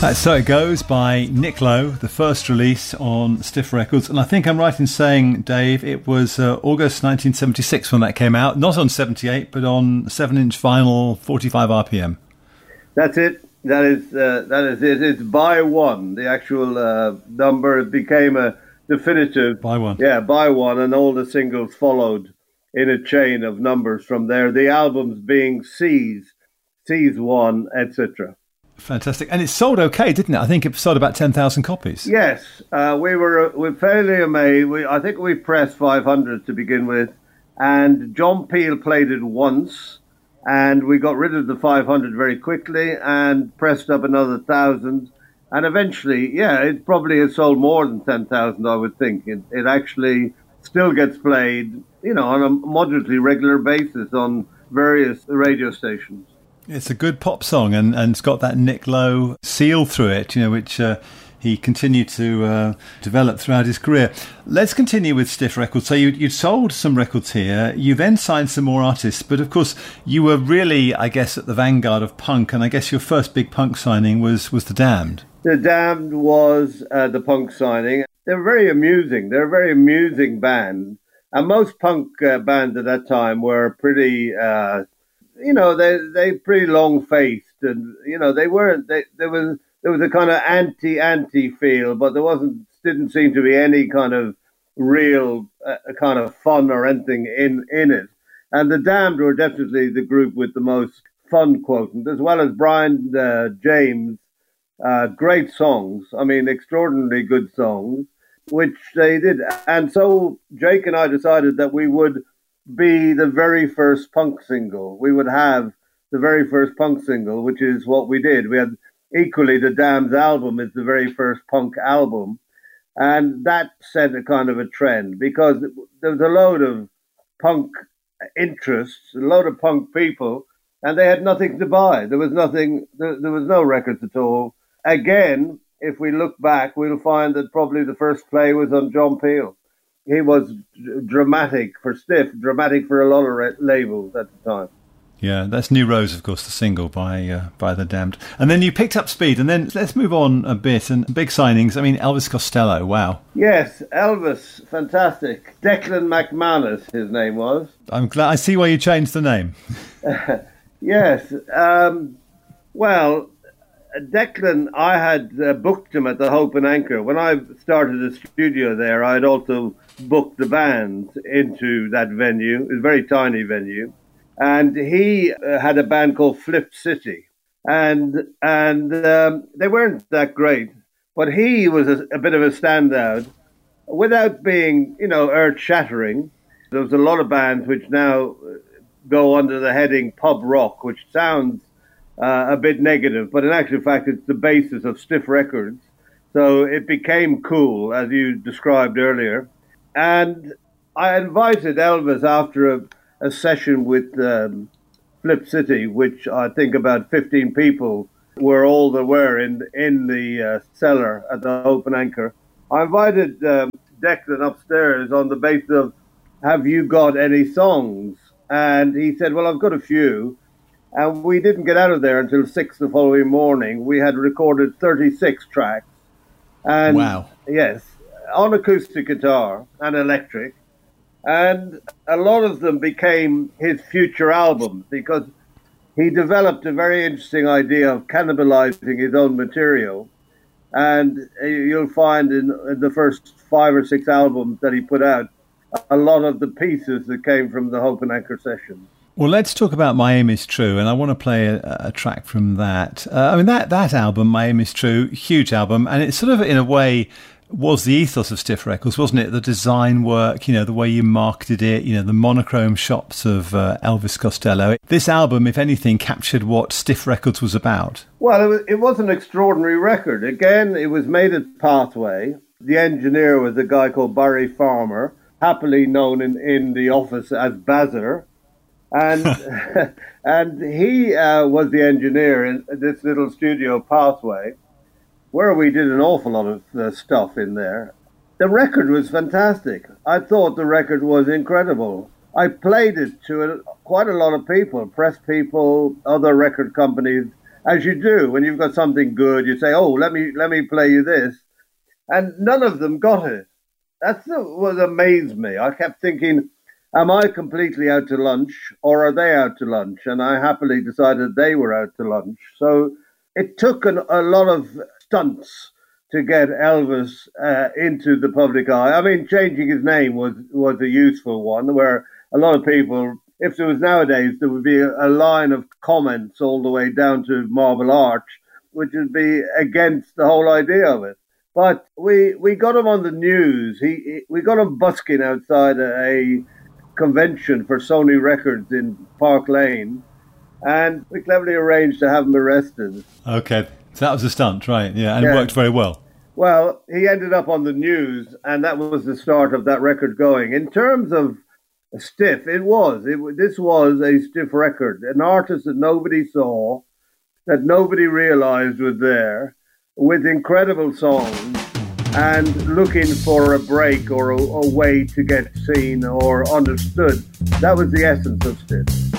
That's So It Goes by Nick Lowe, the first release on Stiff Records. And I think I'm right in saying, Dave, it was August 1976 when that came out. Not on 78, but on 7-inch vinyl, 45 RPM. That's it. That is it. It's by one. The actual number became a definitive. By one. Yeah, by one. And all the singles followed in a chain of numbers from there. The albums being C's 1, etc. Fantastic. And it sold okay, didn't it? I think it sold about 10,000 copies. Yes. We were fairly amazed. I think we pressed 500 to begin with. And John Peel played it once. And we got rid of the 500 very quickly and pressed up another 1,000. And eventually, it probably has sold more than 10,000, I would think. It actually still gets played, on a moderately regular basis on various radio stations. It's a good pop song, and it's got that Nick Lowe seal through it, which he continued to develop throughout his career. Let's continue with Stiff Records. So you sold some records here. You then signed some more artists, but of course you were really, I guess, at the vanguard of punk, and I guess your first big punk signing was The Damned. The Damned was the punk signing. They're very amusing. They're a very amusing band, and most punk bands at that time were pretty... they pretty long-faced, and they weren't. There was a kind of anti feel, but didn't seem to be any kind of real kind of fun or anything in it. And the Damned were definitely the group with the most fun quotient, as well as Brian James. Great songs. I mean, extraordinarily good songs, which they did. And so Jake and I decided that we would be the very first punk single. We would have the very first punk single, which is what we did. We had equally the Damned's album is the very first punk album. And that set a kind of a trend because there was a load of punk interests, a load of punk people, and they had nothing to buy. There was nothing, there was no records at all. Again, if we look back, we'll find that probably the first play was on John Peel. He was dramatic for Stiff, dramatic for a lot of labels at the time. Yeah, that's New Rose, of course, the single by The Damned. And then you picked up speed, and then let's move on a bit. And big signings, I mean, Elvis Costello, wow. Yes, Elvis, fantastic. Declan McManus, his name was. I'm glad, I see why you changed the name. Yes, well... Declan, I had booked him at the Hope and Anchor. When I started the studio there, I had also booked the band into that venue. It was a very tiny venue. And he had a band called Flip City. And they weren't that great. But he was a bit of a standout without being, earth-shattering. There was a lot of bands which now go under the heading pub rock, which sounds... a bit negative, but in actual fact, it's the basis of Stiff Records. So it became cool, as you described earlier. And I invited Elvis after a session with Flip City, which I think about 15 people were all there were in the cellar at the Open Anchor. I invited Declan upstairs on the basis of, have you got any songs? And he said, well, I've got a few. And we didn't get out of there until 6 the following morning. We had recorded 36 tracks. And wow. Yes, on acoustic guitar and electric. And a lot of them became his future albums because he developed a very interesting idea of cannibalizing his own material. And you'll find in the first 5 or 6 albums that he put out, a lot of the pieces that came from the Hope and Anchor sessions. Well, let's talk about My Aim Is True, and I want to play a track from that. That album, My Aim Is True, huge album, and it sort of, in a way, was the ethos of Stiff Records, wasn't it? The design work, the way you marketed it, the monochrome shots of Elvis Costello. This album, if anything, captured what Stiff Records was about. Well, it was an extraordinary record. Again, it was made at Pathway. The engineer was a guy called Barry Farmer, happily known in the office as Bazzer. And and he was the engineer in this little studio, Pathway, where we did an awful lot of stuff in there. The record was fantastic. I thought the record was incredible. I played it to quite a lot of people, press people, other record companies. as you do when you've got something good. You say, "Oh, let me play you this," and none of them got it. That's what amazed me. I kept thinking, am I completely out to lunch or are they out to lunch? And I happily decided they were out to lunch. So it took a lot of stunts to get Elvis into the public eye. I mean, changing his name was a useful one, where a lot of people, if there was nowadays, there would be a line of comments all the way down to Marble Arch, which would be against the whole idea of it. But we got him on the news. We got him busking outside a convention for Sony Records in Park Lane, and we cleverly arranged to have him arrested. Okay, so that was a stunt, right? Yeah, and it worked very well. Well, he ended up on the news, and that was the start of that record going. In terms of stiff, this was a stiff record, an artist that nobody saw, that nobody realized was there, with incredible songs, and looking for a break or a way to get seen or understood. That was the essence of Stiff.